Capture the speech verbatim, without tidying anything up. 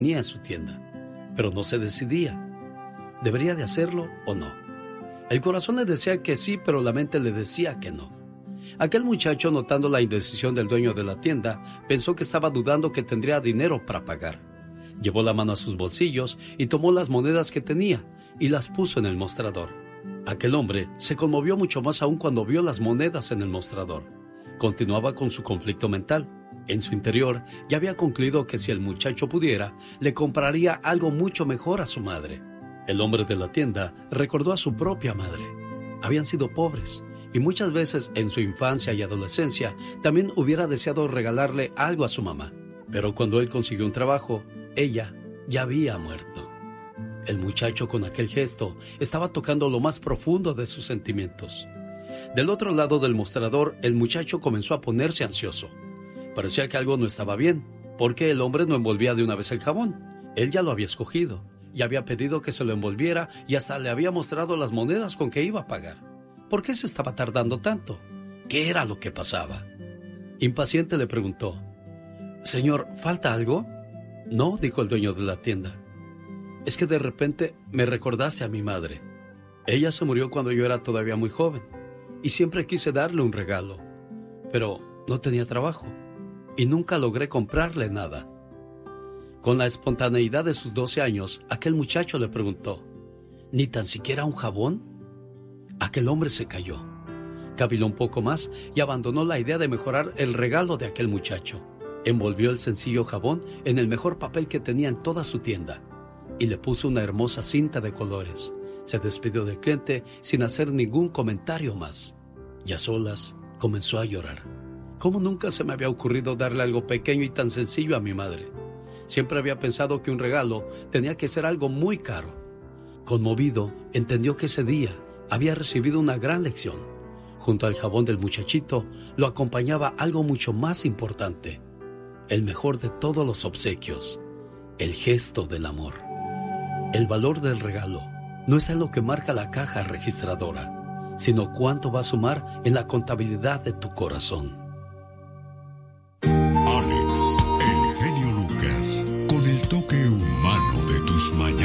en su tienda, pero no se decidía. ¿Debería de hacerlo o no? El corazón le decía que sí, pero la mente le decía que no. Aquel muchacho, notando la indecisión del dueño de la tienda, pensó que estaba dudando que tendría dinero para pagar. Llevó la mano a sus bolsillos y tomó las monedas que tenía y las puso en el mostrador. Aquel hombre se conmovió mucho más aún cuando vio las monedas en el mostrador. Continuaba con su conflicto mental. En su interior ya había concluido que si el muchacho pudiera, le compraría algo mucho mejor a su madre. El hombre de la tienda recordó a su propia madre. Habían sido pobres y muchas veces en su infancia y adolescencia también hubiera deseado regalarle algo a su mamá. Pero cuando él consiguió un trabajo, ella ya había muerto. El muchacho, con aquel gesto, estaba tocando lo más profundo de sus sentimientos. Del otro lado del mostrador, el muchacho comenzó a ponerse ansioso. Parecía que algo no estaba bien, porque el hombre no envolvía de una vez el jabón. Él ya lo había escogido, y había pedido que se lo envolviera y hasta le había mostrado las monedas con que iba a pagar. ¿Por qué se estaba tardando tanto? ¿Qué era lo que pasaba? Impaciente le preguntó: «Señor, ¿falta algo?» «No», dijo el dueño de la tienda. «Es que de repente me recordaste a mi madre. Ella se murió cuando yo era todavía muy joven, y siempre quise darle un regalo, pero no tenía trabajo, y nunca logré comprarle nada». Con la espontaneidad de sus doce años, aquel muchacho le preguntó: «¿Ni tan siquiera un jabón?» Aquel hombre se calló, caviló un poco más y abandonó la idea de mejorar el regalo de aquel muchacho. Envolvió el sencillo jabón en el mejor papel que tenía en toda su tienda y le puso una hermosa cinta de colores. Se despidió del cliente sin hacer ningún comentario más. Y a solas comenzó a llorar. ¿Cómo nunca se me había ocurrido darle algo pequeño y tan sencillo a mi madre? Siempre había pensado que un regalo tenía que ser algo muy caro. Conmovido, entendió que ese día había recibido una gran lección. Junto al jabón del muchachito lo acompañaba algo mucho más importante: el mejor de todos los obsequios, el gesto del amor. El valor del regalo no es en lo que marca la caja registradora, sino cuánto va a sumar en la contabilidad de tu corazón. Alex, el genio Lucas, con el toque humano de tus mañanas.